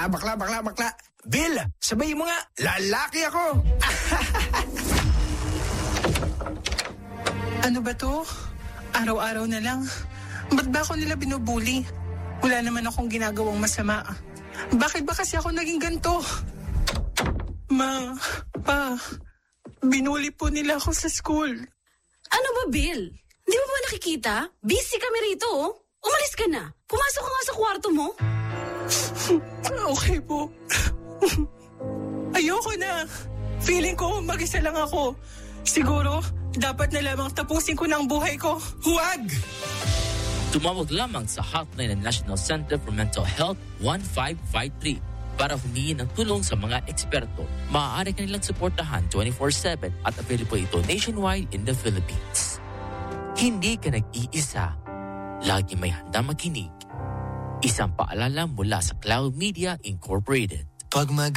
Bakla. Bill, sabay mo nga, lalaki ako. Ano ba to? Araw-araw na lang. Ba't ba ako nila binubuli? Wala naman akong ginagawang masama. Bakit ba kasi ako naging ganito? Ma, pa, binuli po nila ako sa school. Ano ba, Bill? Di mo ba nakikita? Busy kami rito, oh. Umalis ka na. Pumasok ka nga sa kwarto mo. Okay po. Ayoko na. Feeling ko mag-isa lang ako. Siguro, dapat na lamang tapusin ko ng buhay ko. Huwag! Tumawag lamang sa hotline ng National Center for Mental Health 1553 para humingi ng tulong sa mga eksperto. Maaari kanilang suportahan 24/7 at available ito nationwide in the Philippines. Hindi ka nag-iisa. Lagi may handang makinig. Isang paalala mula sa Cloud Media Incorporated.